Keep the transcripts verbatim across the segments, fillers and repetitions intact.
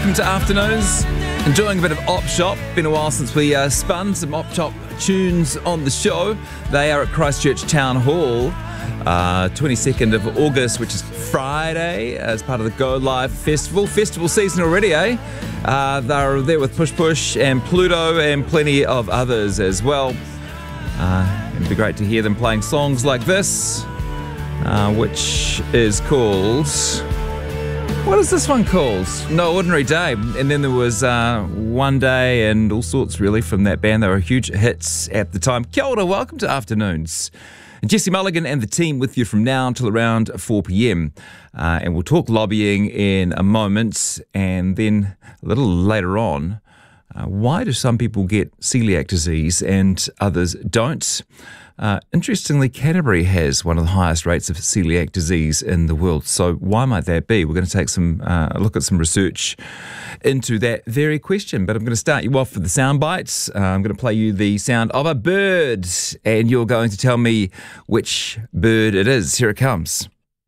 Welcome to Afternoons. Enjoying a bit of Op Shop. Been a while since we uh, spun some Op Shop tunes on the show. They are at Christchurch Town Hall, uh, twenty-second of August, which is Friday, as part of the Go Live Festival. Festival season already, eh? Uh, they're there with Push Push and Pluto and plenty of others as well. Uh, it'd be great to hear them playing songs like this, uh, which is called... What is this one called? No Ordinary Day. And then there was uh, One Day and all sorts really from that band. They were huge hits at the time. Kia ora, welcome to Afternoons. Jesse Mulligan and the team with you from now until around four p.m. Uh, and we'll talk lobbying in a moment. And then a little later on, uh, why do some people get celiac disease and others don't? Uh, interestingly, Canterbury has one of the highest rates of celiac disease in the world. So why might that be? We're going to take some uh, a look at some research into that very question. But I'm going to start you off with the sound bites. Uh, I'm going to play you the sound of a bird, and you're going to tell me which bird it is. Here it comes.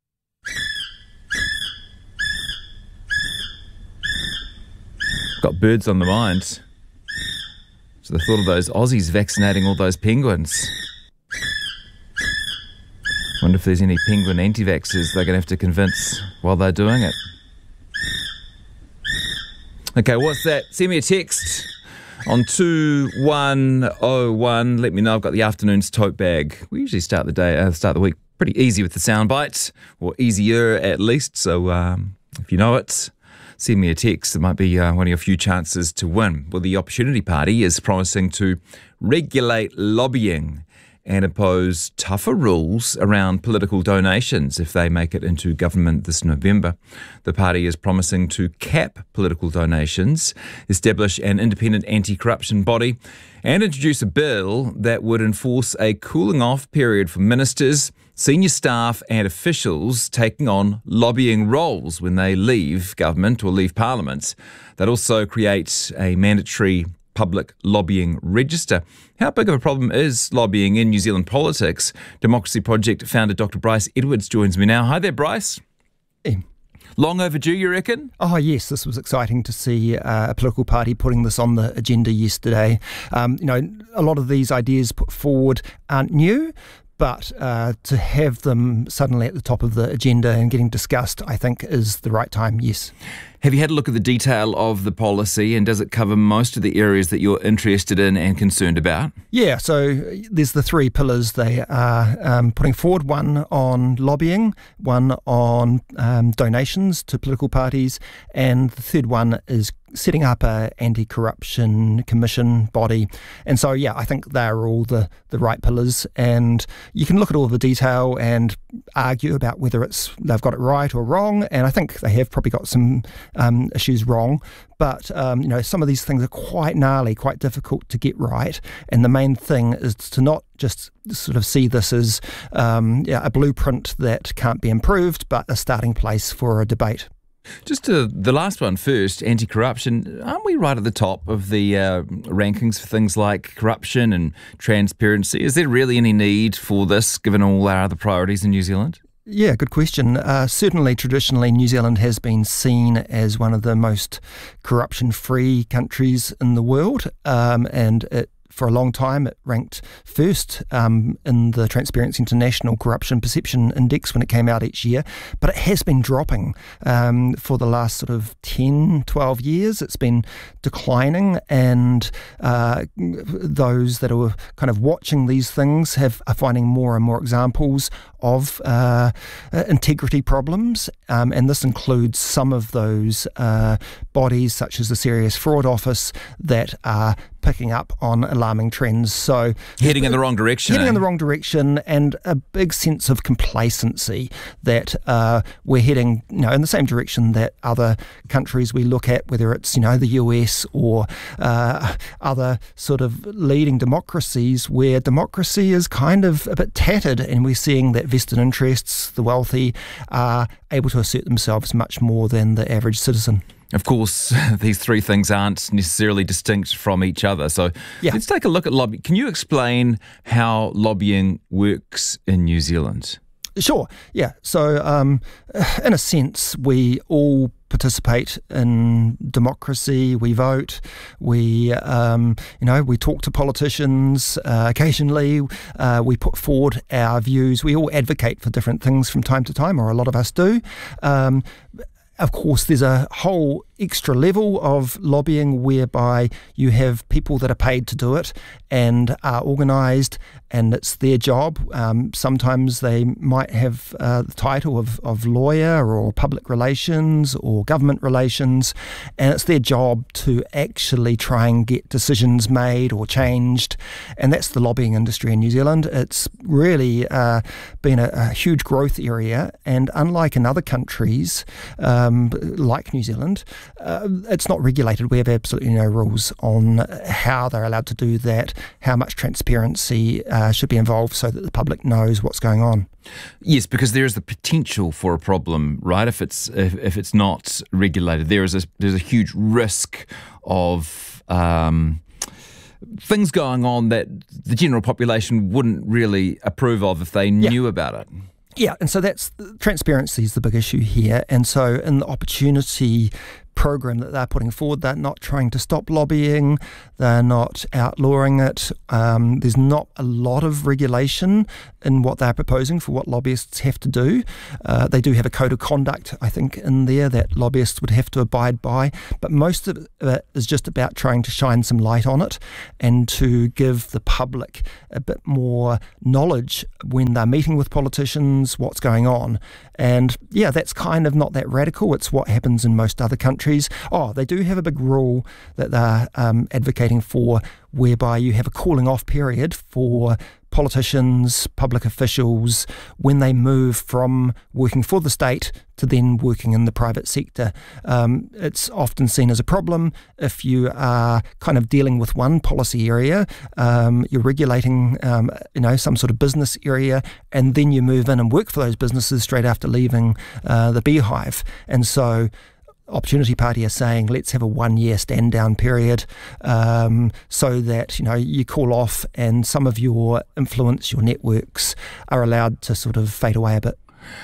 Got birds on the mind. So the thought of those Aussies vaccinating all those penguins. Wonder if there's any penguin anti-vaxxers they're going to have to convince while they're doing it. Okay, what's that? Send me a text on two one oh one. Let me know. I've got the afternoon's tote bag. We usually start the day, uh, start the week pretty easy with the sound bites, or easier at least. So um, if you know it, send me a text. It might be uh, one of your few chances to win. Well, the Opportunity Party is promising to regulate lobbying and impose tougher rules around political donations if they make it into government this November. The party is promising to cap political donations, establish an independent anti-corruption body, and introduce a bill that would enforce a cooling-off period for ministers, senior staff and officials taking on lobbying roles when they leave government or leave parliament. They'd also create a mandatory public lobbying register. How big of a problem is lobbying in New Zealand politics? Democracy Project founder Doctor Bryce Edwards joins me now. Hi there, Bryce. Hey. Long overdue, you reckon? Oh, yes, this was exciting to see uh, a political party putting this on the agenda yesterday. Um, you know, a lot of these ideas put forward aren't new, but uh, to have them suddenly at the top of the agenda and getting discussed, I think, is the right time, yes. Have you had a look at the detail of the policy, and does it cover most of the areas that you're interested in and concerned about? Yeah, so there's the three pillars they are um, putting forward, one on lobbying, one on um, donations to political parties, and the third one is setting up a anti-corruption commission body. And so, yeah, I think they're all the, the right pillars, and you can look at all the detail and argue about whether it's they've got it right or wrong, and I think they have probably got some um, issues wrong. But, um, you know, some of these things are quite gnarly, quite difficult to get right. And the main thing is to not just sort of see this as um, yeah, a blueprint that can't be improved, but a starting place for a debate. Just to the last one first, anti-corruption. Aren't we right at the top of the uh, rankings for things like corruption and transparency? Is there really any need for this, given all our other priorities in New Zealand? Yeah, good question. Uh, certainly, traditionally, New Zealand has been seen as one of the most corruption-free countries in the world, um, and it for a long time, it ranked first um, in the Transparency International Corruption Perception Index when it came out each year, but it has been dropping um, for the last sort of ten, twelve years. It's been declining, and uh, those that are kind of watching these things have are finding more and more examples of uh, integrity problems, um, and this includes some of those uh, bodies, such as the Serious Fraud Office, that are picking up on alarming trends. So heading in the wrong direction. Heading eh? in the wrong direction, and a big sense of complacency that uh, we're heading, you know, in the same direction that other countries we look at, whether it's, you know, the U S or uh, other sort of leading democracies, where democracy is kind of a bit tattered, and we're seeing that vested interests, the wealthy, are able to assert themselves much more than the average citizen. Of course, these three things aren't necessarily distinct from each other. So yeah. Let's take a look at lobbying. Can you explain how lobbying works in New Zealand? Sure, yeah. So um, in a sense, we all participate in democracy. We vote. We, um, you know, we talk to politicians uh, occasionally. Uh, we put forward our views. We all advocate for different things from time to time, or a lot of us do. Um, Of course, there's a whole extra level of lobbying whereby you have people that are paid to do it and are organised, and it's their job. Um, sometimes they might have uh, the title of, of lawyer or public relations or government relations, and it's their job to actually try and get decisions made or changed, and that's the lobbying industry in New Zealand. It's really uh, been a, a huge growth area, and unlike in other countries, um, like New Zealand, uh, it's not regulated. We have absolutely no rules on how they're allowed to do that, how much transparency uh, should be involved so that the public knows what's going on. Yes, because there is the potential for a problem, right? If it's if, if it's not regulated, there is a there's a huge risk of um, things going on that the general population wouldn't really approve of if they knew yeah. about it. Yeah, and so that's transparency is the big issue here. And so in the opportunity program that they're putting forward, they're not trying to stop lobbying, they're not outlawing it. Um, there's not a lot of regulation in what they're proposing for what lobbyists have to do. Uh, they do have a code of conduct, I think, in there that lobbyists would have to abide by, but most of it is just about trying to shine some light on it and to give the public a bit more knowledge when they're meeting with politicians, what's going on. And yeah, that's kind of not that radical. It's what happens in most other countries. Oh, they do have a big rule that they're um, advocating for, whereby you have a cooling off period for politicians, public officials, when they move from working for the state to then working in the private sector. Um, it's often seen as a problem if you are kind of dealing with one policy area, um, you're regulating um, you know, some sort of business area, and then you move in and work for those businesses straight after leaving uh, the beehive. And so Opportunity Party are saying let's have a one-year stand-down period um, so that you know you cool off and some of your influence, your networks are allowed to sort of fade away a bit.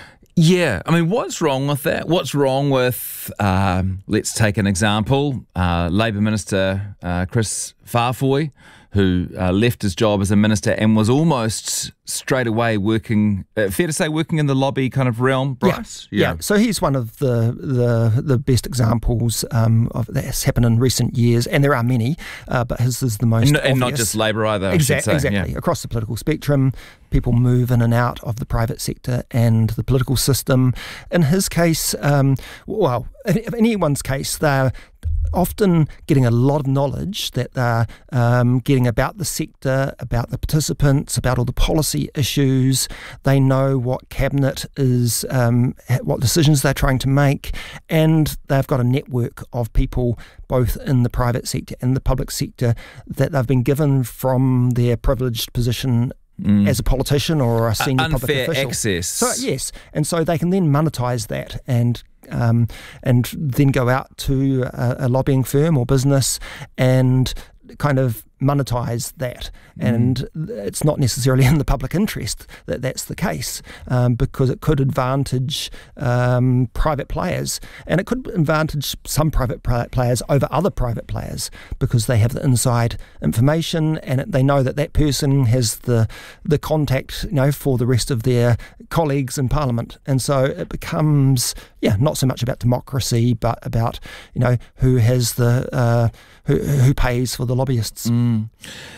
Yeah, I mean, what's wrong with that? What's wrong with, um, let's take an example, uh, Labour Minister uh, Chris Farfoy, who uh, left his job as a minister and was almost straight away working, uh, fair to say, working in the lobby kind of realm, Bryce? Yeah, yeah. yeah. So he's one of the the, the best examples um, of that's happened in recent years, and there are many, uh, but his is the most And, obvious. and not just Labour either, Exact, I should say. Exactly. Yeah. Across the political spectrum, people move in and out of the private sector and the political system. In his case, um, well, in anyone's case, they're often getting a lot of knowledge that they're um, getting about the sector, about the participants, about all the policy issues. They know what cabinet is, um, what decisions they're trying to make, and they've got a network of people both in the private sector and the public sector that they've been given from their privileged position Mm. as a politician or a senior Unfair public official. access. So yes, and so they can then monetize that and um, and then go out to a, a lobbying firm or business and kind of monetize that. Mm. And it's not necessarily in the public interest that that's the case, um, because it could advantage um, private players, and it could advantage some private players over other private players because they have the inside information and it, they know that that person has the the contact, you know, for the rest of their colleagues in Parliament. And so it becomes, yeah, not so much about democracy, but about, you know, who has the uh, who who pays for the lobbyists. Mm.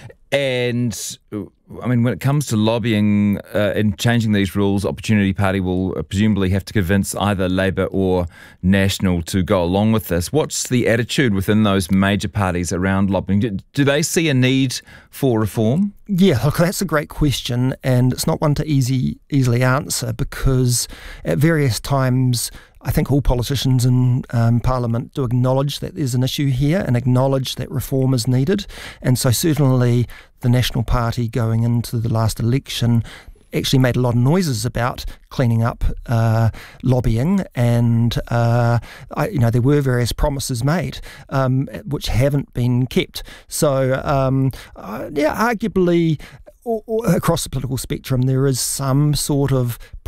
And I mean, when it comes to lobbying uh, and changing these rules, Opportunity Party will presumably have to convince either Labour or National to go along with this. What's the attitude within those major parties around lobbying? Do, do they see a need for reform? Yeah, look, that's a great question, and it's not one to easy easily answer because at various times I think all politicians in um, Parliament do acknowledge that there's an issue here and acknowledge that reform is needed. And so certainly the National Party going into the last election actually made a lot of noises about cleaning up uh, lobbying, and uh, I, you know there were various promises made um, which haven't been kept. So um, uh, yeah, arguably, or, or across the political spectrum, there is some sort of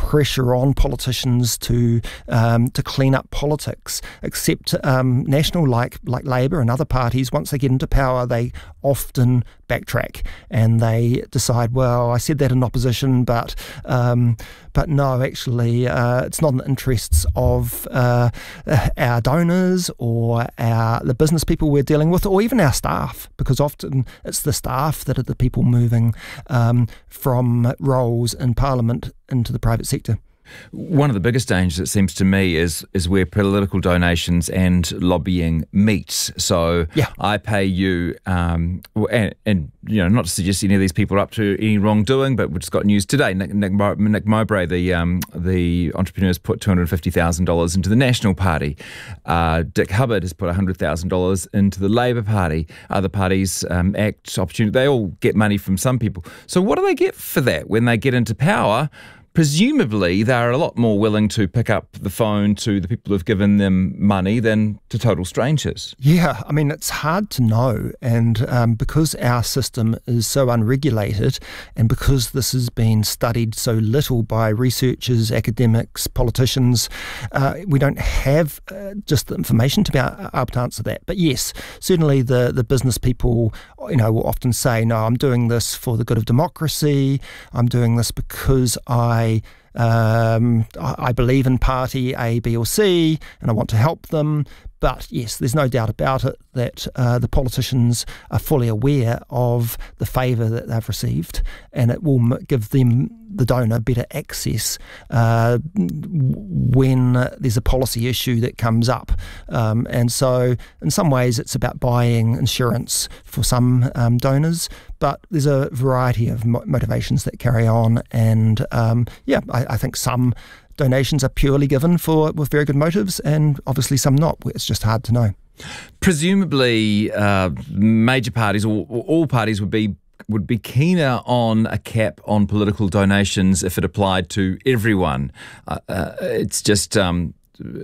pressure on politicians to um, to clean up politics. Except um, National, like like Labour and other parties, once they get into power, they often backtrack and they decide, well, I said that in opposition, but um, but no, actually, uh, it's not in the interests of uh, our donors or our the business people we're dealing with, or even our staff, because often it's the staff that are the people moving um, from roles in Parliament into the private sector. One of the biggest dangers, it seems to me, is is where political donations and lobbying meet. So yeah. I pay you, um, and, and you know, not to suggest any of these people are up to any wrongdoing, but we just got news today. Nick, Nick, Nick Mowbray, the um, the entrepreneur, has put two hundred fifty thousand dollars into the National Party. Uh, Dick Hubbard has put one hundred thousand dollars into the Labour Party. Other parties, um, ACT, Opportunity, they all get money from some people. So what do they get for that when they get into power? Presumably, they're a lot more willing to pick up the phone to the people who've given them money than to total strangers. Yeah, I mean, it's hard to know. And um, because our system is so unregulated, and because this has been studied so little by researchers, academics, politicians, uh, we don't have uh, just the information to be able to answer that. But yes, certainly the, the business people, you know, will often say, no, I'm doing this for the good of democracy. I'm doing this because I Um, I believe in party A, B or C, and I want to help them. But yes, there's no doubt about it that uh, the politicians are fully aware of the favour that they've received, and it will m- give them, the donor, better access uh, when there's a policy issue that comes up. Um, and so in some ways it's about buying insurance for some um, donors, but there's a variety of mo- motivations that carry on. And um, yeah, I, I think some donations are purely given for with very good motives, and obviously some not. It's just hard to know. Presumably, uh, major parties or, or all parties would be would be keener on a cap on political donations if it applied to everyone. Uh, uh, it's just um,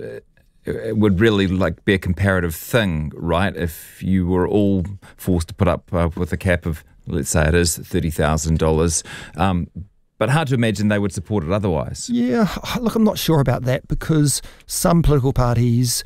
it would really like be a comparative thing, right? If you were all forced to put up uh, with a cap of, let's say it is thirty thousand dollars. Um, But hard to imagine they would support it otherwise. Yeah, look, I'm not sure about that, because some political parties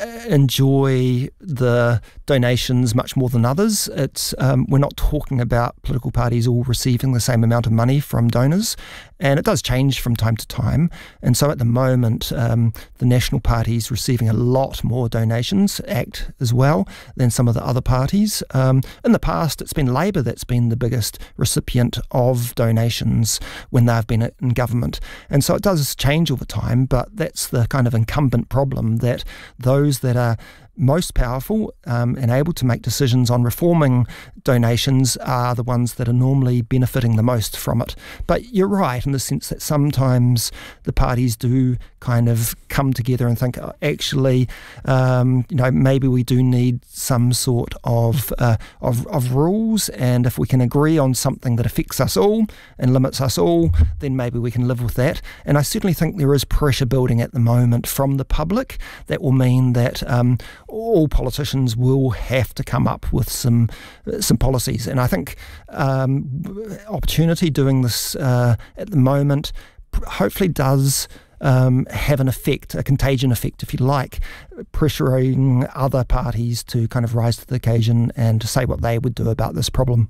enjoy the donations much more than others. It's um, we're not talking about political parties all receiving the same amount of money from donors, and it does change from time to time. And so at the moment, um, the National Party is receiving a lot more donations, ACT as well, than some of the other parties. Um, in the past, it's been Labour that's been the biggest recipient of donations when they've been in government. And so it does change all the time, but that's the kind of incumbent problem, that those Those that are most powerful um, and able to make decisions on reforming donations are the ones that are normally benefiting the most from it. But you're right in the sense that sometimes the parties do kind of come together and think, oh, actually, um, you know, maybe we do need some sort of, uh, of of rules, and if we can agree on something that affects us all and limits us all, then maybe we can live with that. And I certainly think there is pressure building at the moment from the public that will mean that um, all politicians will have to come up with some some policies. And I think um, Opportunity doing this uh, at the moment hopefully does um, have an effect, a contagion effect, if you like, pressuring other parties to kind of rise to the occasion and to say what they would do about this problem.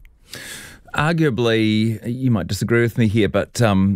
Arguably, you might disagree with me here, but um,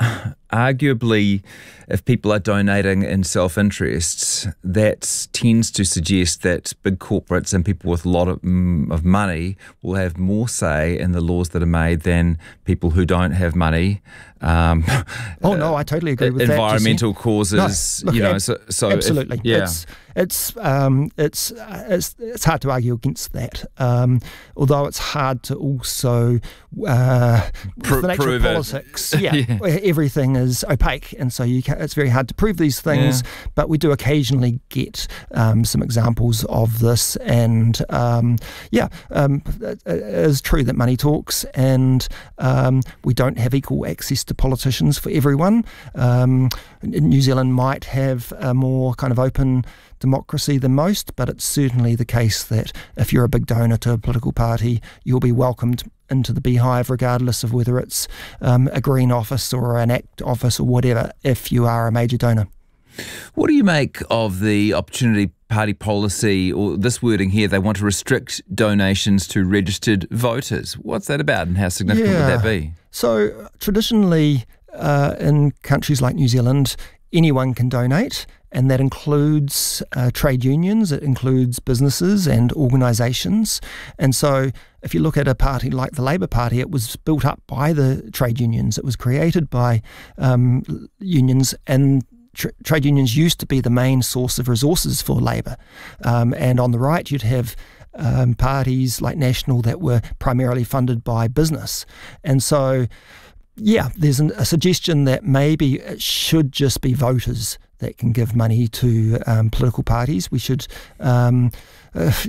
arguably, if people are donating in self-interest, that tends to suggest that big corporates and people with a lot of, mm, of money will have more say in the laws that are made than people who don't have money. Um, oh no, I totally agree with environmental that. Environmental causes, no, look, you know. So, so absolutely, if, yeah. It's it's um, it's it's it's hard to argue against that. Um, although it's hard to also uh, Pro- the nature prove of politics. It. Yeah, yeah. Everything is opaque, and so you can, it's very hard to prove these things. Yeah. But we do occasionally get um, some examples of this, and um, yeah, um, it, it is true that money talks, and um, we don't have equal access to politicians for everyone. Um, New Zealand might have a more kind of open democracy than most, but it's certainly the case that if you're a big donor to a political party, you'll be welcomed into the beehive, regardless of whether it's um, a Green office or an ACT office or whatever, if you are a major donor. What do you make of the Opportunity Party policy, or this wording here, they want to restrict donations to registered voters? What's that about, and how significant yeah. would that be? So traditionally uh, in countries like New Zealand, anyone can donate, and that includes uh, trade unions, it includes businesses and organisations. And so if you look at a party like the Labour Party, it was built up by the trade unions. It was created by um, unions, and Tra- trade unions used to be the main source of resources for Labour. Um, and on the right, you'd have um, parties like National that were primarily funded by business. And so, yeah, there's an, a suggestion that maybe it should just be voters that can give money to um, political parties. We should, um, if,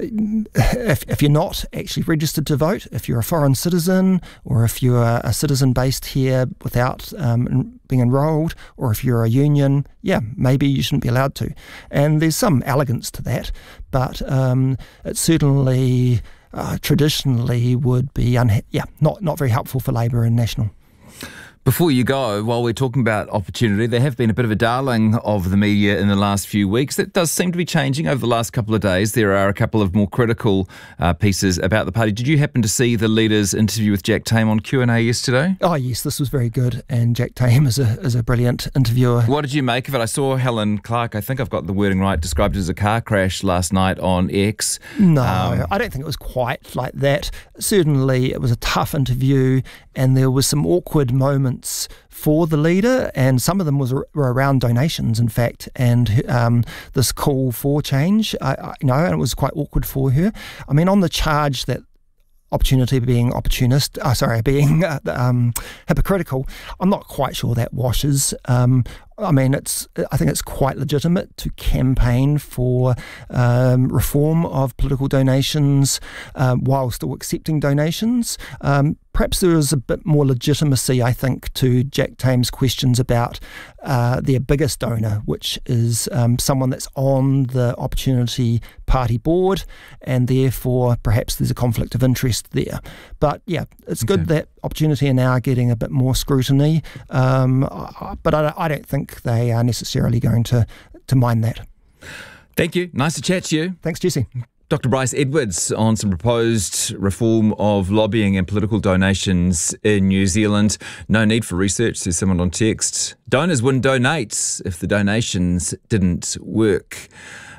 if, if you're not actually registered to vote, if you're a foreign citizen, or if you're a citizen based here without um, being enrolled, or if you're a union, yeah, maybe you shouldn't be allowed to. And there's some elegance to that, but um, it certainly uh, traditionally would be unha- yeah, not, not very helpful for Labour and National. Before you go, while we're talking about Opportunity, they have been a bit of a darling of the media in the last few weeks. That does seem to be changing over the last couple of days. There are a couple of more critical uh, pieces about the party. Did you happen to see the leader's interview with Jack Tame on Q and A yesterday? Oh, yes, this was very good. And Jack Tame is a is a brilliant interviewer. What did you make of it? I saw Helen Clark, I think I've got the wording right, described it as a car crash last night on X. No, um, I don't think it was quite like that. Certainly, it was a tough interview, and there was some awkward moments for the leader, and some of them was were around donations, in fact, and um, this call for change. I, I, you know, and it was quite awkward for her. I mean, on the charge that Opportunity being opportunist, uh, sorry, being uh, um, hypocritical, I'm not quite sure that washes. Um, I mean, it's. I think it's quite legitimate to campaign for um, reform of political donations uh, while still accepting donations. Um, perhaps there is a bit more legitimacy, I think, to Jack Tame's questions about uh, their biggest donor, which is um, someone that's on the Opportunity Party board, and therefore perhaps there's a conflict of interest there. But yeah, it's okay. Good that Opportunity are now getting a bit more scrutiny, um, but I, I don't think they are necessarily going to, to mind that. Thank you. Nice to chat to you. Thanks, Jesse. Doctor Bryce Edwards on some proposed reform of lobbying and political donations in New Zealand. No need for research, says someone on text. Donors wouldn't donate if the donations didn't work.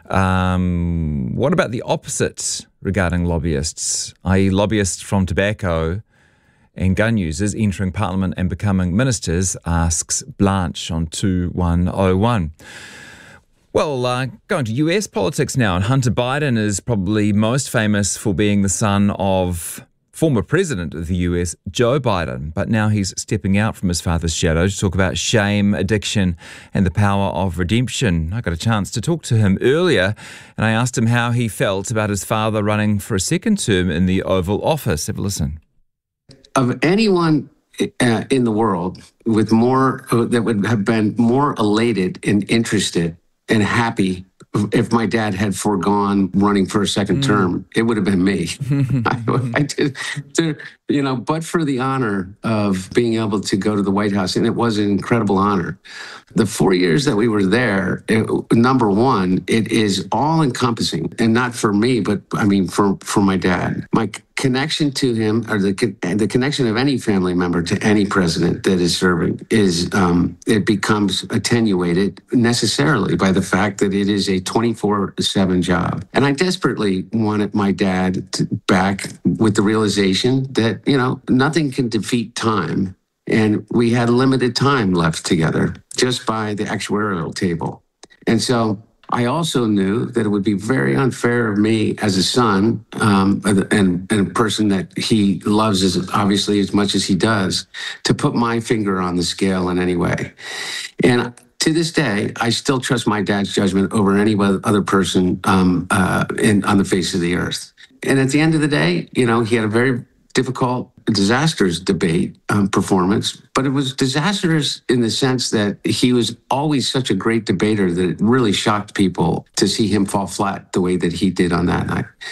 Um, what about the opposite regarding lobbyists, that is lobbyists from tobacco and gun users entering Parliament and becoming ministers, asks Blanche on two one oh one. Well, uh, going to U S politics now, and Hunter Biden is probably most famous for being the son of former president of the U S, Joe Biden, but now he's stepping out from his father's shadow to talk about shame, addiction, and the power of redemption. I got a chance to talk to him earlier, and I asked him how he felt about his father running for a second term in the Oval Office. Have a listen. Of anyone uh, in the world with more, uh, that would have been more elated and interested and happy if my dad had foregone running for a second mm. term, it would have been me. I, I did, to, you know, but for the honor of being able to go to the White House, and it was an incredible honor. The four years that we were there, it, number one, it is all encompassing, and not for me, but I mean for for my dad. My connection to him, or the the connection of any family member to any president that is serving, is um, it becomes attenuated necessarily by the fact that it is a twenty-four seven job. And I desperately wanted my dad to back with the realization that, you know, nothing can defeat time. And we had limited time left together just by the actuarial table. And so I also knew that it would be very unfair of me as a son, um, and, and a person that he loves as obviously as much as he does, to put my finger on the scale in any way. And to this day, I still trust my dad's judgment over any other person um, uh, in, on the face of the earth. And at the end of the day, you know, he had a very difficult, disastrous debate um, performance, but it was disastrous in the sense that he was always such a great debater that it really shocked people to see him fall flat the way that he did on that night.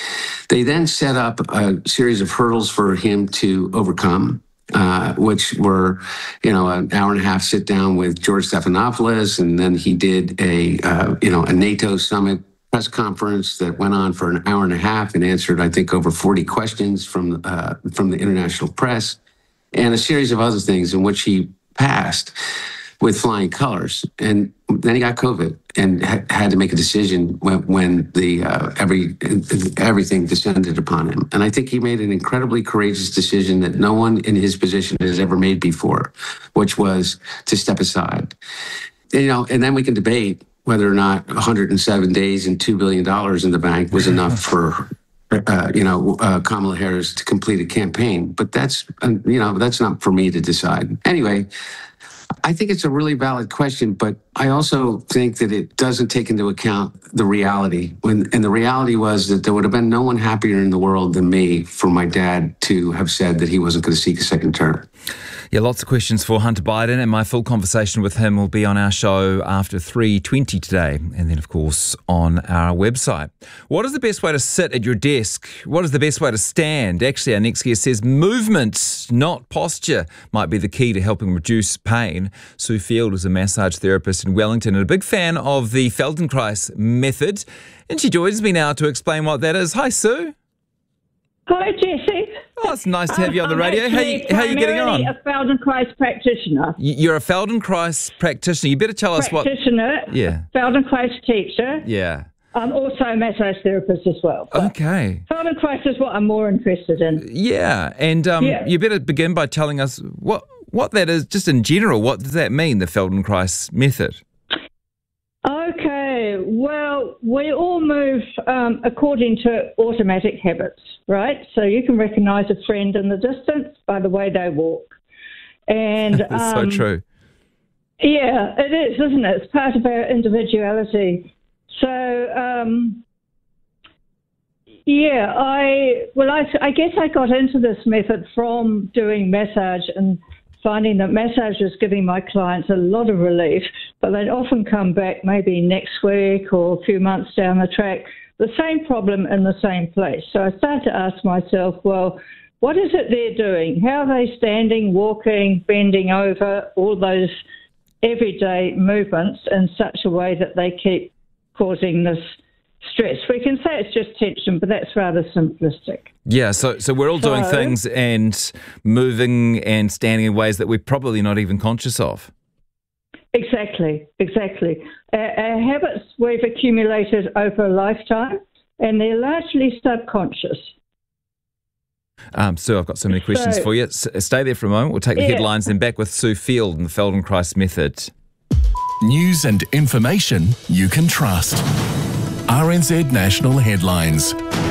They then set up a series of hurdles for him to overcome, uh, which were, you know, an hour and a half sit down with George Stephanopoulos, and then he did a, uh, you know, a NATO summit press conference that went on for an hour and a half and answered, I think, over forty questions from uh, from the international press, and a series of other things in which he passed with flying colors. And then he got COVID and ha- had to make a decision when, when the uh, every everything descended upon him. And I think he made an incredibly courageous decision that no one in his position has ever made before, which was to step aside. And, you know, and then we can debate whether or not one hundred seven days and two billion dollars in the bank was enough for, uh, you know, uh, Kamala Harris to complete a campaign. But that's, uh, you know, that's not for me to decide. Anyway, I think it's a really valid question, but I also think that it doesn't take into account the reality. When, and the reality was that there would have been no one happier in the world than me for my dad to have said that he wasn't going to seek a second term. Yeah, lots of questions for Hunter Biden, and my full conversation with him will be on our show after three twenty today, and then, of course, on our website. What is the best way to sit at your desk? What is the best way to stand? Actually, our next guest says movement, not posture, might be the key to helping reduce pain. Sue Field is a massage therapist in Wellington and a big fan of the Feldenkrais method, and she joins me now to explain what that is. Hi, Sue. Hi, Jesse. Oh, it's nice to have you on the I'm radio. How you, how are you getting on? I'm a Feldenkrais practitioner. You're a Feldenkrais practitioner. You better tell us what... Practitioner. Yeah. Feldenkrais teacher. Yeah. I'm also a massage therapist as well. Okay. Feldenkrais is what I'm more interested in. Yeah, and um, Yeah. you better begin by telling us what, what that is, just in general. What does that mean, the Feldenkrais method? Okay, well, we all move um, according to automatic habits, right? So you can recognise a friend in the distance by the way they walk. And That's um, so true. Yeah, it is, isn't it? It's part of our individuality. So, um, yeah, I, well, I, I guess I got into this method from doing massage and finding that massage was giving my clients a lot of relief, but they'd often come back maybe next week or a few months down the track, the same problem in the same place. So I started to ask myself, well, what is it they're doing? How are they standing, walking, bending over, all those everyday movements in such a way that they keep causing this stress? We can say it's just tension, but that's rather simplistic. Yeah, so so we're all doing So- things and moving and standing in ways that we're probably not even conscious of. Exactly, exactly. Our, our habits we've accumulated over a lifetime, and they're largely subconscious. Um, Sue, I've got so many questions So- for you. S- stay there for a moment. We'll take the Yeah. headlines, then back with Sue Field and the Feldenkrais method. News and information you can trust. R N Z National Headlines.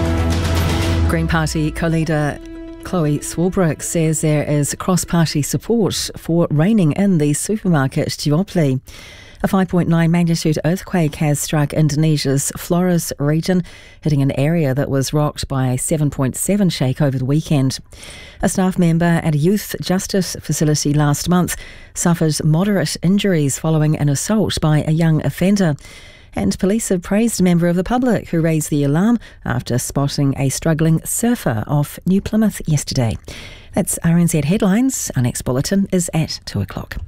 Green Party co-leader Chloe Swarbrick says there is cross-party support for reining in the supermarket duopoly. A five point nine magnitude earthquake has struck Indonesia's Flores region, hitting an area that was rocked by a seven point seven shake over the weekend. A staff member at a youth justice facility last month suffered moderate injuries following an assault by a young offender. And police have praised a member of the public who raised the alarm after spotting a struggling surfer off New Plymouth yesterday. That's R N Z Headlines. Our next bulletin is at two o'clock.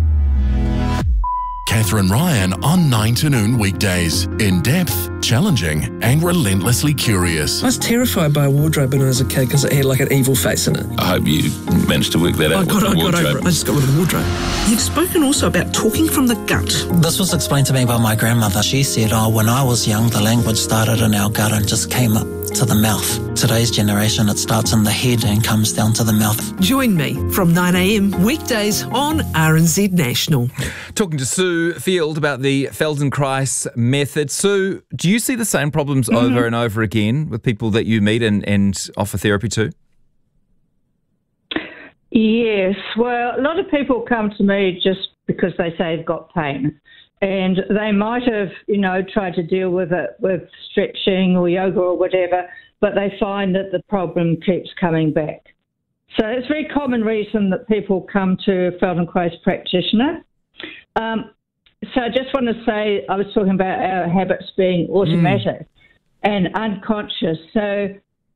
Catherine Ryan on nine to noon weekdays. In depth, challenging, and relentlessly curious. I was terrified by a wardrobe when I was a kid because it had like an evil face in it. I hope you managed to work that out. I got, with I the got wardrobe. over it. I just got rid of the wardrobe. You've spoken also about talking from the gut. This was explained to me by my grandmother. She said, oh, when I was young, the language started in our gut and just came up to the mouth. Today's generation, it starts in the head and comes down to the mouth. Join me from nine a m weekdays on R N Z National. Talking to Sue Field about the Feldenkrais method. Sue, do you see the same problems Mm-hmm. over and over again with people that you meet and, and offer therapy to? Yes, well, a lot of people come to me just because they say they've got pain. And they might have, you know, tried to deal with it with stretching or yoga or whatever, but they find that the problem keeps coming back. So it's a very common reason that people come to a Feldenkrais practitioner. Um, so I just want to say, I was talking about our habits being automatic and unconscious. So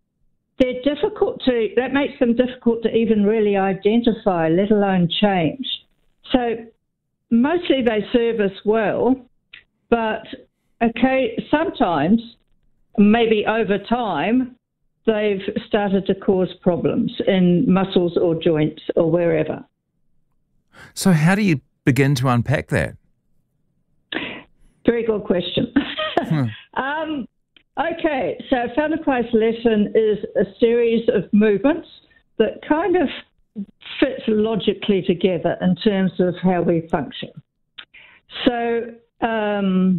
they're difficult to, that makes them difficult to even really identify, let alone change. So mostly they serve us well, but okay, sometimes, maybe over time, they've started to cause problems in muscles or joints or wherever. So how do you begin to unpack that? Very good question. Hmm. um, okay, so Feldenkrais lesson is a series of movements that kind of fit logically together in terms of how we function. So, um,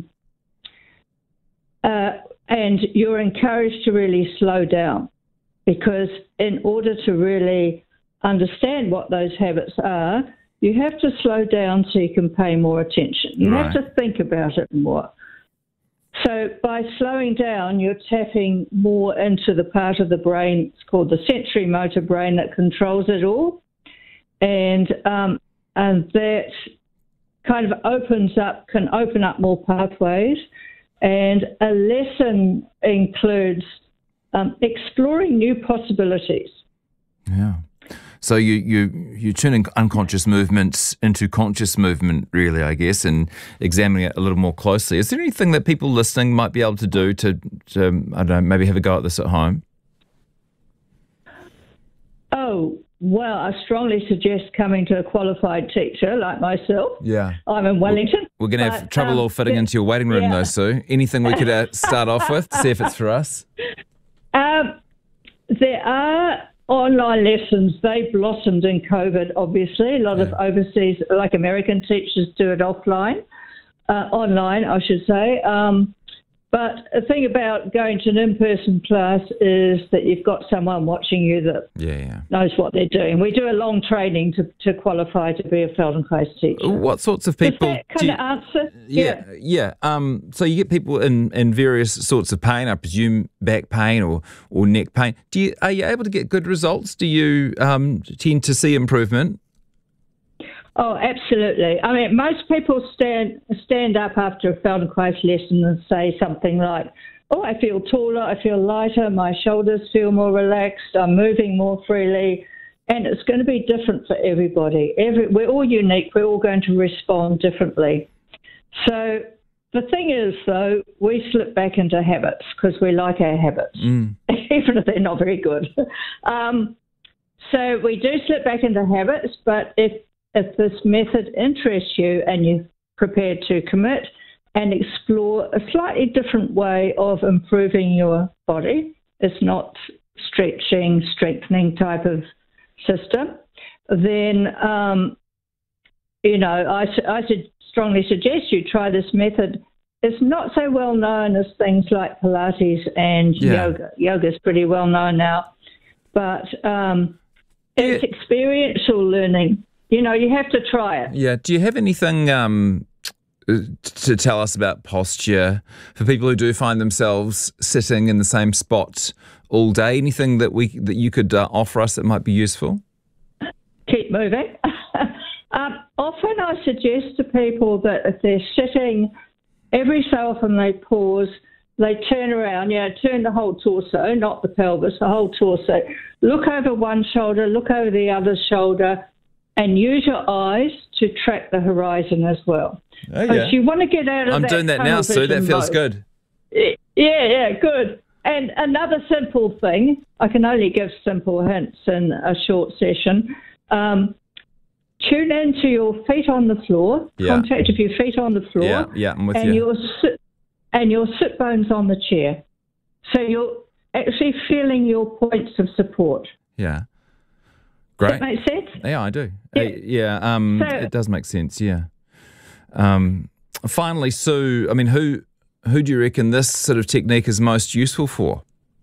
uh, and you're encouraged to really slow down, because in order to really understand what those habits are, you have to slow down so you can pay more attention. You Right. have to think about it more. So by slowing down, you're tapping more into the part of the brain, it's called the sensory motor brain, that controls it all. And, um, and that kind of opens up, can open up more pathways. And a lesson includes um, exploring new possibilities. Yeah. So you, you, you're turning unconscious movements into conscious movement, really, I guess, and examining it a little more closely. Is there anything that people listening might be able to do to, to I don't know, maybe have a go at this at home? Oh, well, I strongly suggest coming to a qualified teacher like myself. Yeah. I'm in Wellington. We're going to have but, trouble um, all fitting yeah, into your waiting room, yeah. though, Sue. Anything we could uh, start off with, see if it's for us? Um, there are online lessons. They blossomed in COVID, obviously. A lot of overseas, like American teachers, do it offline, uh, online, I should say. Um, but the thing about going to an in-person class is that you've got someone watching you that Yeah, yeah. knows what they're doing. We do a long training to, to qualify to be a Feldenkrais teacher. What sorts of people? Does that kind do you- of answer? Yeah, yeah. Um, so you get people in, in various sorts of pain, I presume back pain or, or neck pain. Do you are you able to get good results? Do you um, tend to see improvement? Oh, absolutely. I mean, most people stand stand up after a Feldenkrais lesson and say something like, oh, I feel taller, I feel lighter, my shoulders feel more relaxed, I'm moving more freely. And it's going to be different for everybody. Every, we're all unique. We're all going to respond differently. So the thing is, though, we slip back into habits because we like our habits, Mm. even if they're not very good. Um, so we do slip back into habits, but if if this method interests you and you're prepared to commit and explore a slightly different way of improving your body, it's not stretching, strengthening type of system, then, um, you know, I, I should strongly suggest you try this method. It's not so well known as things like Pilates and Yeah. yoga. Yoga's pretty well known now, but um, it's Yeah. experiential learning. You know, you have to try it. Yeah. Do you have anything um, to tell us about posture for people who do find themselves sitting in the same spot all day? Anything that we that you could uh, offer us that might be useful? Keep moving. um, often I suggest to people that if they're sitting, every so often they pause, they turn around, you know, turn the whole torso, not the pelvis, the whole torso. Look over one shoulder, look over the other shoulder, and use your eyes to track the horizon as well. Oh, yeah. Because you want to get out of I'm that doing that now, tunnel Sue. That vision feels mode. good. Yeah, yeah, good. And another simple thing, I can only give simple hints in a short session. Um, tune into your feet on the floor, Yeah. contact of your feet on the floor, Yeah, yeah, I'm with and you. your sit, and your sit bones on the chair. So you're actually feeling your points of support. Yeah. Does Great. that make sense? Yeah, I do. Yeah. Uh, yeah, um, So- it does make sense. Yeah. Um, finally, Sue, I mean, who who do you reckon this sort of technique is most useful for?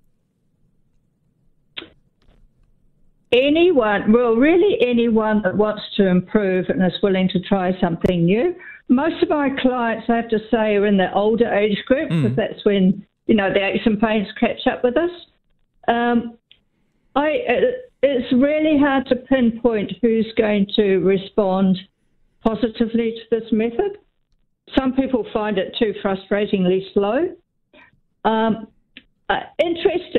Anyone, well, really anyone that wants to improve and is willing to try something new. Most of my clients, I have to say, are in the older age group because that's when, you know, the aches and pains catch up with us. Um, I, it, it's really hard to pinpoint who's going to respond positively to this method. Some people find it too frustratingly slow. Um, uh, interestingly,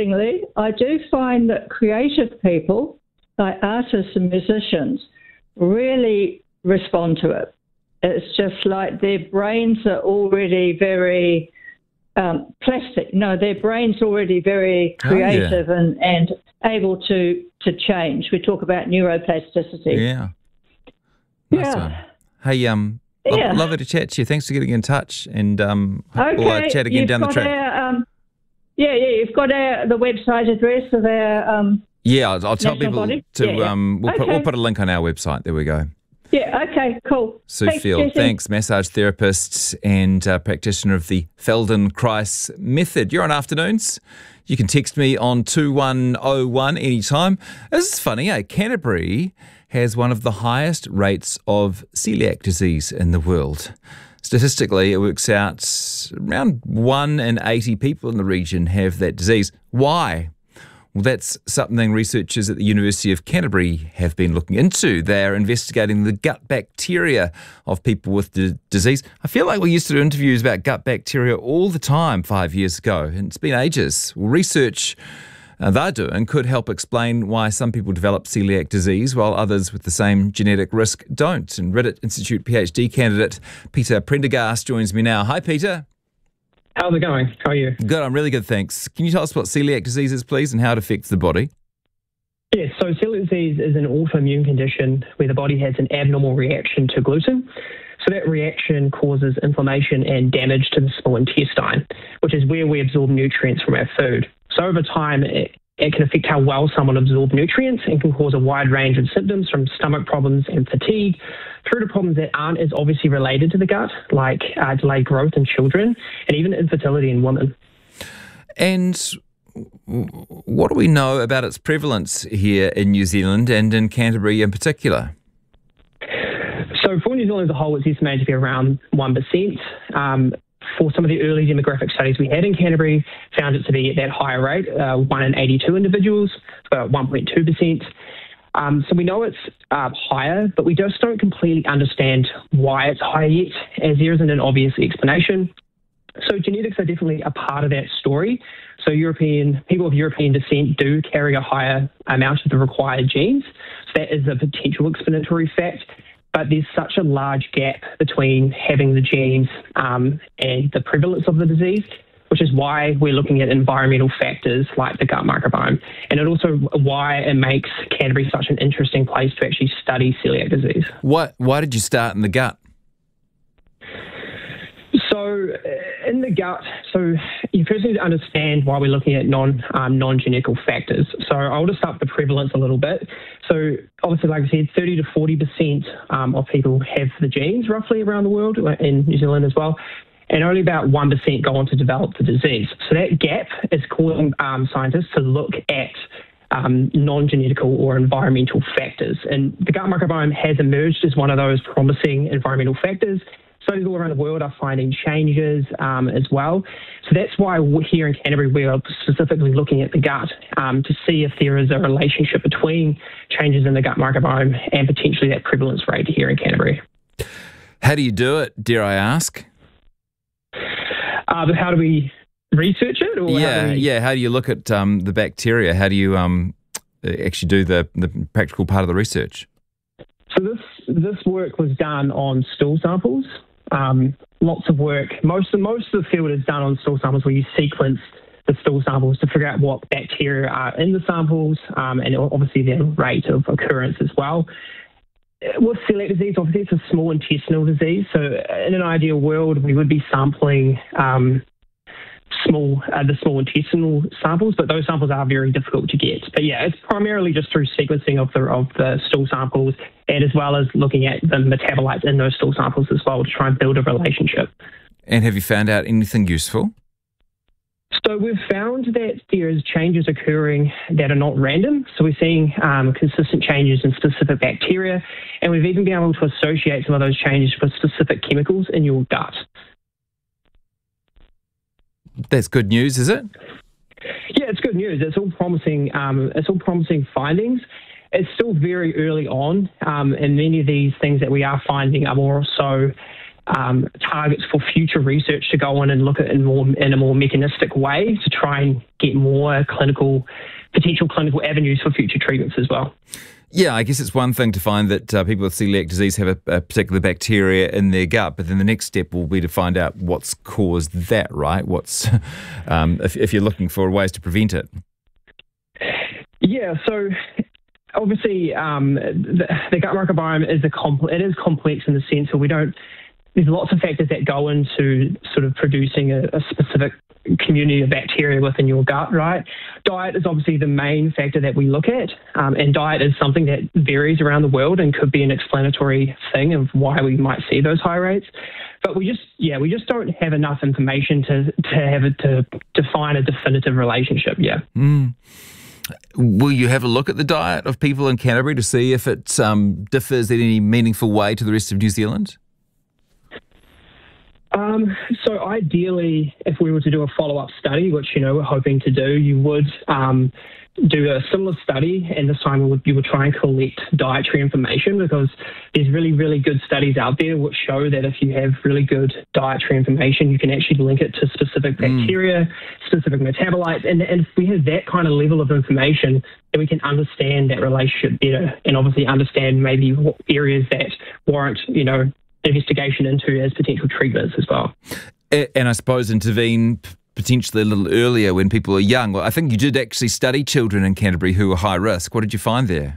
interestingly, I do find that creative people, like artists and musicians, really respond to it. It's just like their brains are already very um, plastic. No, their brains are already very creative oh, yeah. and, and able to, to change. We talk about neuroplasticity. Yeah. Nice yeah. One. Hey, um, yeah. lo- lovely to chat to you. Thanks for getting in touch, and um, okay. we'll uh, chat again You've down the got track. Our, um, yeah, yeah, you've got our, the website address of our um, Yeah, I'll, I'll tell people body. to. Yeah, yeah. Um, we'll, okay. put, we'll put a link on our website. There we go. Yeah, okay, cool. Sue Thanks, Field, Jesse. thanks, massage therapist and uh, practitioner of the Feldenkrais method. You're on afternoons. You can text me on two one oh one anytime. This is funny, eh? Canterbury has one of the highest rates of celiac disease in the world. Statistically, it works out around one in eighty people in the region have that disease. Why? Well, that's something researchers at the University of Canterbury have been looking into. They're investigating the gut bacteria of people with the disease. I feel like we used to do interviews about gut bacteria all the time five years ago, and it's been ages. Well, research uh, they're doing could help explain why some people develop celiac disease while others with the same genetic risk don't. And Reddit Institute PhD candidate Peter Prendergast joins me now. Hi, Peter. How's it going? How are you? Good, I'm really good, thanks. Can you tell us what celiac disease is, please, and how it affects the body? Yes, so celiac disease is an autoimmune condition where the body has an abnormal reaction to gluten. So that reaction causes inflammation and damage to the small intestine, which is where we absorb nutrients from our food. So over time, it, it can affect how well someone absorbs nutrients and can cause a wide range of symptoms from stomach problems and fatigue through to problems that aren't as obviously related to the gut, like uh, delayed growth in children and even infertility in women. And what do we know about its prevalence here in New Zealand and in Canterbury in particular? So for New Zealand as a whole, it's estimated to be around one percent. Um, for some of the early demographic studies we had in Canterbury, found it to be at that higher rate, uh, one in eighty-two individuals, about one point two percent. Um, so we know it's uh, higher, but we just don't completely understand why it's higher yet, as there isn't an obvious explanation. So genetics are definitely a part of that story. So European people of European descent do carry a higher amount of the required genes. So that is a potential explanatory fact. But there's such a large gap between having the genes um, and the prevalence of the disease, which is why we're looking at environmental factors like the gut microbiome. And it also why it makes Canterbury such an interesting place to actually study celiac disease. What, why did you start in the gut? So in the gut, so you first need to understand why we're looking at non, um, non-genetical factors. So I'll just start with the prevalence a little bit. So obviously, like I said, thirty to forty percent um, of people have the genes roughly around the world, in New Zealand as well. And only about one percent go on to develop the disease. So that gap is causing um, scientists to look at um, non-genetical or environmental factors. And the gut microbiome has emerged as one of those promising environmental factors. Studies all around the world are finding changes um, as well. So that's why we're here in Canterbury, we are specifically looking at the gut um, to see if there is a relationship between changes in the gut microbiome and potentially that prevalence rate here in Canterbury. How do you do it, dare I ask? Uh, but how do we research it? Or yeah, how do we... yeah. How do you look at um, the bacteria? How do you um, actually do the, the practical part of the research? So this this work was done on stool samples. Um, lots of work. Most of most of the field is done on stool samples where you sequence the stool samples to figure out what bacteria are in the samples um, and obviously their rate of occurrence as well. With celiac disease, obviously it's a small intestinal disease, so in an ideal world we would be sampling um, small uh, the small intestinal samples, but those samples are very difficult to get. But yeah, it's primarily just through sequencing of the of the stool samples, and as well as looking at the metabolites in those stool samples as well to try and build a relationship. And have you found out anything useful? So we've found that there is changes occurring that are not random. So we're seeing um, consistent changes in specific bacteria, and we've even been able to associate some of those changes with specific chemicals in your gut. That's good news, is it? Yeah, it's good news. It's all promising. Um, it's all promising findings. It's still very early on, um, and many of these things that we are finding are more so um, targets for future research to go on and look at it in more in a more mechanistic way to try and get more clinical, potential clinical avenues for future treatments as well. Yeah, I guess it's one thing to find that uh, people with celiac disease have a, a particular bacteria in their gut, but then the next step will be to find out what's caused that, right? What's um, if, if you're looking for ways to prevent it. Yeah, so obviously um, the, the gut microbiome is a compl- it is complex in the sense that we don't. There's lots of factors that go into sort of producing a, a specific community of bacteria within your gut, right? Diet is obviously the main factor that we look at, um, and diet is something that varies around the world and could be an explanatory thing of why we might see those high rates. But we just, yeah, we just don't have enough information to to have it to define a definitive relationship. Yeah. Mm. Will you have a look at the diet of people in Canterbury to see if it um, differs in any meaningful way to the rest of New Zealand? Um, so ideally, if we were to do a follow-up study, which, you know, we're hoping to do, you would um, do a similar study, and this time you would, you would try and collect dietary information, because there's really, really good studies out there which show that if you have really good dietary information, you can actually link it to specific bacteria, mm. specific metabolites, and, and if we have that kind of level of information, then we can understand that relationship better, and obviously understand maybe what areas that warrant, you know, investigation into as potential treatments as well. And I suppose intervene potentially a little earlier when people are young. Well, I think you did actually study children in Canterbury who were high risk. What did you find there?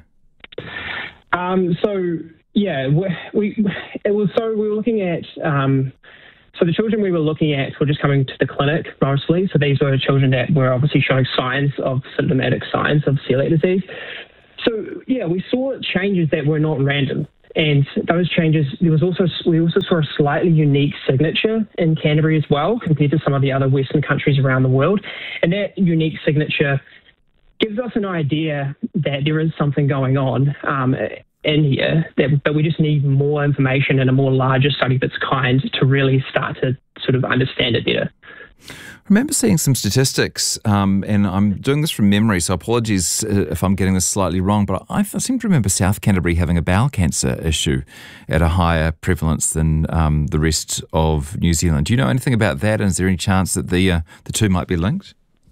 Um, so, yeah, we, we it was so we were looking at, um, so the children we were looking at were just coming to the clinic mostly. So these were children that were obviously showing signs of symptomatic signs of celiac disease. So, yeah, we saw changes that were not random. And those changes, there was also we also saw a slightly unique signature in Canterbury as well compared to some of the other Western countries around the world. And that unique signature gives us an idea that there is something going on um, in here, that, but we just need more information and a more larger study of its kind to really start to sort of understand it better. I remember seeing some statistics, um, and I'm doing this from memory, so apologies if I'm getting this slightly wrong, but I seem to remember South Canterbury having a bowel cancer issue at a higher prevalence than um, the rest of New Zealand. Do you know anything about that, and is there any chance that the uh, the two might be linked?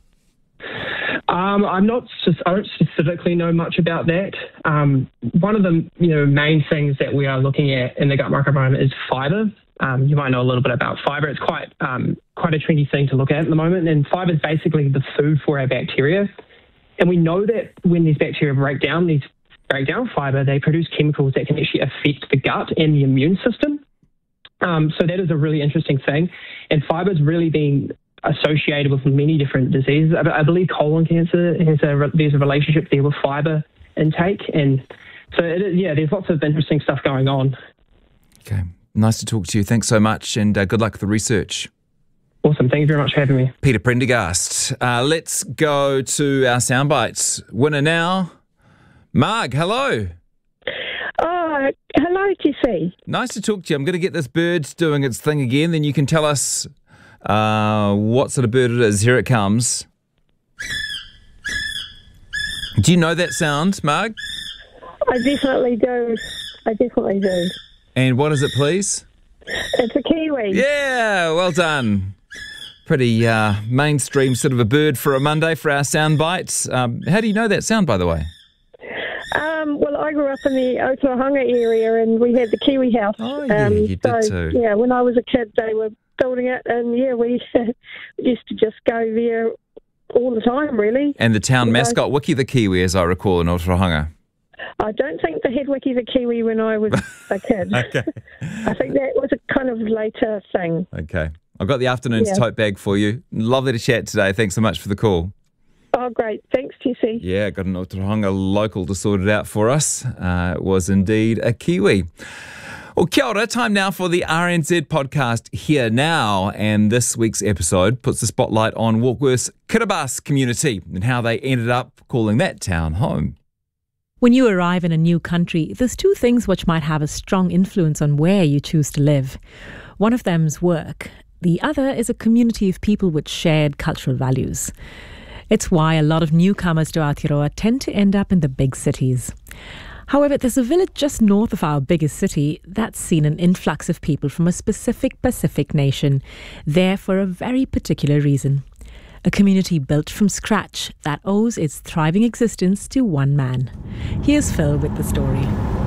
Um, I'm not. I don't specifically know much about that. Um, one of the you know main things that we are looking at in the gut microbiome is fibre. Um, you might know a little bit about fibre. It's quite um, quite a trendy thing to look at at the moment. And fibre is basically the food for our bacteria. And we know that when these bacteria break down, these break down fibre, they produce chemicals that can actually affect the gut and the immune system. Um, so that is a really interesting thing. And fibre is really being associated with many different diseases. I, I believe colon cancer has a there's a relationship there with fibre intake. And so it is, yeah, there's lots of interesting stuff going on. Okay. Nice to talk to you. Thanks so much, and uh, good luck with the research. Awesome. Thank you very much for having me. Peter Prendergast. Uh, let's go to our soundbites. Winner now, Marg, hello. Oh, hello, Jesse. Nice to talk to you. I'm going to get this bird doing its thing again, then you can tell us uh, what sort of bird it is. Here it comes. Do you know that sound, Marg? I definitely do. I definitely do. And what is it, please? It's a kiwi. Yeah, well done. Pretty uh, mainstream sort of a bird for a Monday for our soundbites. Um, how do you know that sound, by the way? Um, well, I grew up in the Otorohanga area, and we had the Kiwi House. Oh, yeah, um, you so, did too. Yeah, when I was a kid, they were building it, and yeah, we used to just go there all the time, really. And the town you mascot, know. Wiki the Kiwi, as I recall, in Otorohanga. I don't think they had Wiki the Kiwi when I was a kid. Okay. I think that was a kind of later thing. Okay. I've got the afternoon's Yeah. tote bag for you. Lovely to chat today. Thanks so much for the call. Oh, great. Thanks, Jesse. Yeah, got an Otorohanga local to sort it out for us. Uh, it was indeed a Kiwi. Well, kia ora. Time now for the R N Z podcast Here Now. And this week's episode puts the spotlight on Warkworth's Kiribati community and how they ended up calling that town home. When you arrive in a new country, there's two things which might have a strong influence on where you choose to live. One of them's work. The other is a community of people with shared cultural values. It's why a lot of newcomers to Aotearoa tend to end up in the big cities. However, there's a village just north of our biggest city that's seen an influx of people from a specific Pacific nation, there for a very particular reason. A community built from scratch that owes its thriving existence to one man. Here's Phil with the story.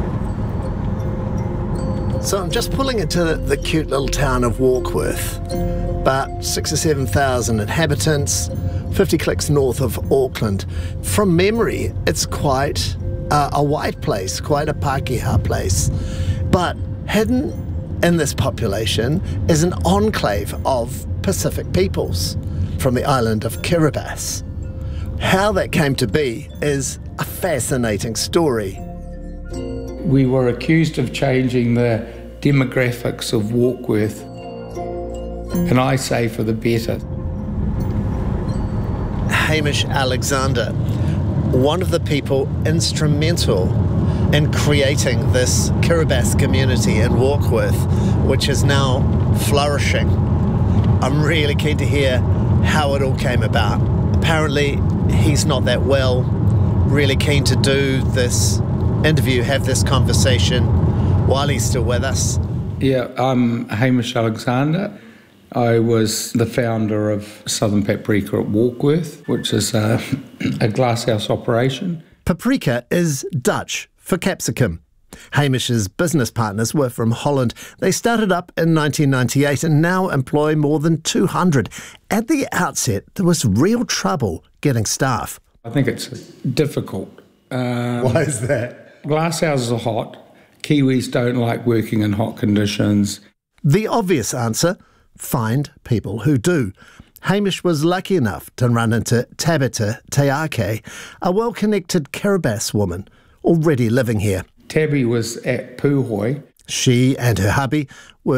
So I'm just pulling into the cute little town of Warkworth, about six or seven thousand inhabitants, fifty clicks north of Auckland. From memory, it's quite uh, a white place, quite a Pākehā place. But hidden in this population is an enclave of Pacific peoples from the island of Kiribati. How that came to be is a fascinating story. We were accused of changing the demographics of Warkworth, and I say for the better. Hamish Alexander, one of the people instrumental in creating this Kiribati community in Warkworth, which is now flourishing. I'm really keen to hear how it all came about. Apparently, he's not that well. Really keen to do this interview, have this conversation while he's still with us. Yeah, I'm Hamish Alexander. I was the founder of Southern Paprika at Warkworth, which is a, a glasshouse operation. Paprika is Dutch for capsicum. Hamish's business partners were from Holland. They started up in nineteen ninety-eight and now employ more than two hundred. At the outset, there was real trouble getting staff. I think it's difficult. Um, Why is that? Glasshouses are hot. Kiwis don't like working in hot conditions. The obvious answer, find people who do. Hamish was lucky enough to run into Tabita Te Ake, a well-connected Kiribati woman already living here. Tabby was at Puhoi. She and her hubby were